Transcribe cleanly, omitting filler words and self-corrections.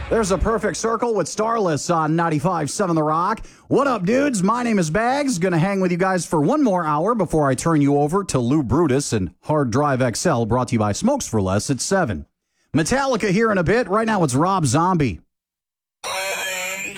There's a perfect circle with Starless on 95.7 The Rock. What up, dudes? My name is Bags. Going to hang with you guys for one more hour before I turn you over to Lou Brutus and Hard Drive XL, brought to you by Smokes for Less at 7. Metallica here in a bit. Right now it's Rob Zombie.